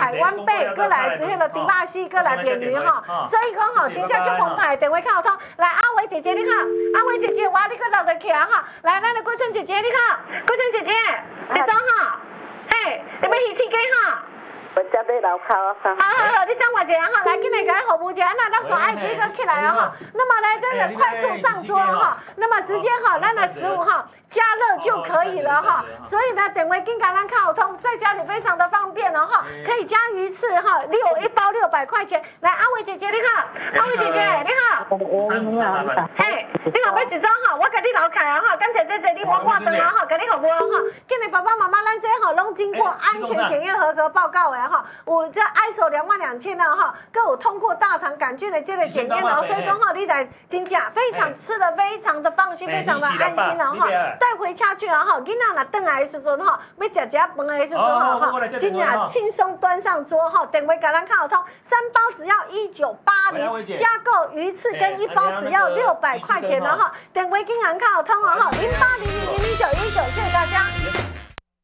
来湾北，过来迄个迪巴西，过来便宜哈。所以讲吼，真正足澎湃，电话卡通。来，阿伟姐姐你好，阿伟姐姐，哇，你搁落得起啊哈。来，咱的桂春姐姐你好，桂春姐姐，一早哈，嘿，你要去试鸡哈？ 我家在楼口啊。 好，你等我一下哈，来，进来给服务一下，那咱刷 ID 个起来啊哈。那么呢，真的快速上桌哈，那么直接哈，咱的食物哈加热就可以了哈。所以呢，电话跟咱卡通，在家里非常的方便了哈，可以加鱼翅哈，一包600块钱。来，阿伟姐姐你好，阿伟姐姐你好。 你好。 嘿，你若要一张哈，我给你留开啊哈，感谢姐姐你我挂灯啊哈，给你服务哈。今日爸爸妈妈咱这哈拢经过安全检验合格报告的哈，有这 ISO 22000的哈，更有通过大肠杆菌的这个检验的，所以讲哈，你来真正非常吃的非常的放心，非常的安心了哈。带回家去啊哈，囡仔若转来的时阵哈，要食饭的时阵哈，真正轻松端上桌哈。电话给咱卡通，3包只要1980，加购鱼翅跟1包只要600块钱了哈。电话跟咱卡通啊哈，080。